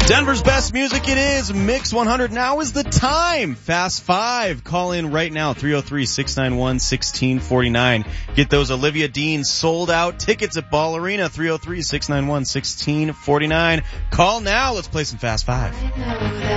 Denver's best music, it is Mix 100. Now is the time. Fast 5. Call in right now, 303-691-1649. Get those Olivia Dean sold out tickets at Ball Arena, 303-691-1649. Call now. Let's play some Fast 5.